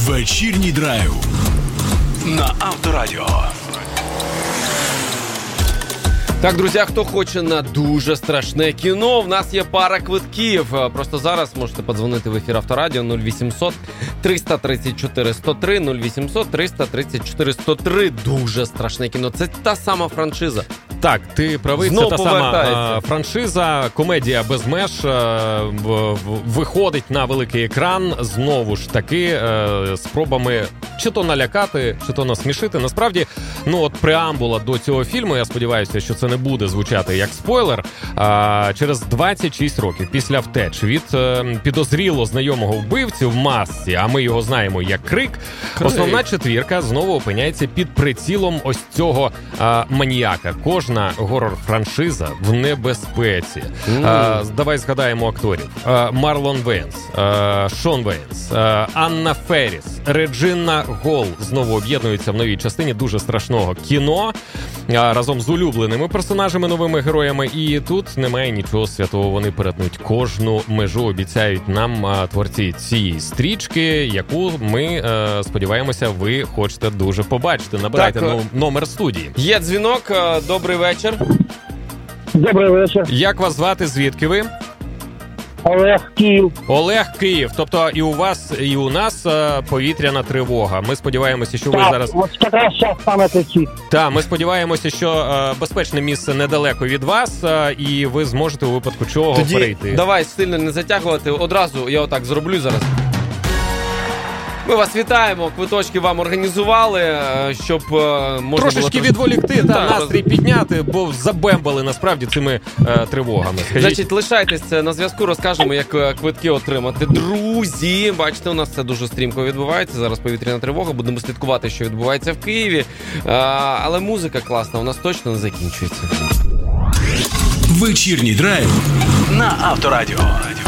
Вечірній драйв на Авторадіо. Так, друзі, хто хоче на дуже страшне кіно, в нас є пара квитків. Просто зараз можете подзвонити в ефір Авторадіо 0800 334 103, 0800 334 103. Дуже страшне кіно. Це та сама франшиза. Так, ти правий, Знову це та сама франшиза, комедія без меж виходить на великий екран, знову ж таки, спробами чи то налякати, чи то насмішити. Насправді, от преамбула до цього фільму, я сподіваюся, що це не буде звучати як спойлер, через 26 років після втеч від підозріло знайомого вбивцю в масці, а ми його знаємо як Крик, основна четвірка знову опиняється під прицілом ось цього маніяка. Кожна горор-франшиза в небезпеці. Давай згадаємо акторів. Марлон Вейнс, Шон Вейнс, Анна Ферріс, Реджина Гол знову об'єднуються в новій частині дуже страшного кіно разом з улюбленими персонажами, новими героями. І тут немає нічого святого. Вони перетнуть кожну межу, обіцяють нам творці цієї стрічки, яку ми, сподіваємося, ви хочете дуже побачити. Набирайте номер студії. Є дзвінок. Добрий вечір. Добрий вечір. Як вас звати? Звідки ви? Олег, Київ. Олег, Київ. Тобто і у вас, і у нас повітряна тривога. Ми сподіваємося, що ви зараз... От якраз зараз саме такі. Так, ми сподіваємося, що безпечне місце недалеко від вас, і ви зможете у випадку чого перейти. Давай сильно не затягувати. Одразу я отак зроблю зараз. Ми вас вітаємо, квиточки вам організували, щоб можна трошечки було... відволікти та настрій підняти, бо забембали насправді цими тривогами. Значить, лишайтесь на зв'язку, розкажемо, як квитки отримати. Друзі, бачите, у нас це дуже стрімко відбувається. Зараз повітряна тривога, будемо слідкувати, що відбувається в Києві. Але музика класна, у нас точно не закінчується. Вечірній драйв на Авторадіо.